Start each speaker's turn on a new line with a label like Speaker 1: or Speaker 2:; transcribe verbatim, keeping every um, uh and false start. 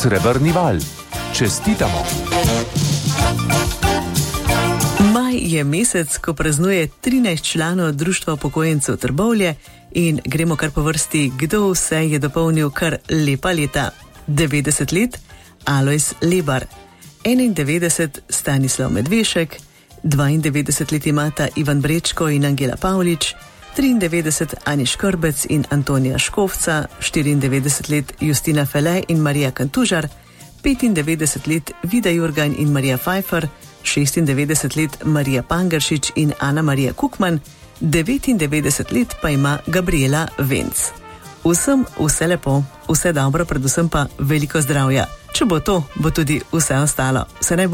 Speaker 1: Srebrni val. Čestitamo!
Speaker 2: Maj je mesec, ko praznuje trinajst članov Društva upokojencev Trbovlje in gremo kar po vrsti, kdo vse je dopolnil kar lepa leta. devetdeset let Alojz Lebar, enaindevetdeset Stanislav Medvešek, dvaindevetdeset let imata Ivan Brečko in Angela Pavlič, triindevetdeset Ani Škrbec in Antonija Škofca, štiriindevetdeset let Justina Fele in Marija Kantužar, petindevetdeset let Vida Jurgan in Marija Pfeiffer, šestindevetdeset let Marija Pangeršič in Ana Marija Kukman, devetindevetdeset let pa ima Gabriela Venc. Vsem vse lepo, vse dobro, predvsem pa veliko zdravja. Če bo to, bo tudi vse ostalo. Vse najbolj.